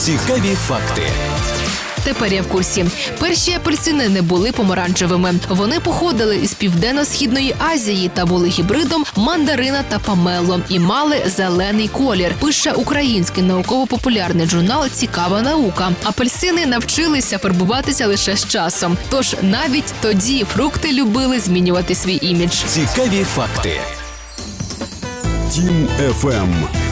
Цікаві факти. Тепер я в курсі. Перші апельсини не були помаранчевими. Вони походили із Південно-Східної Азії та були гібридом мандарина та помело і мали зелений колір. Пише український науково-популярний журнал «Цікава наука». Апельсини навчилися фарбуватися лише з часом. Тож навіть тоді фрукти любили змінювати свій імідж. Цікаві факти. Тім FM.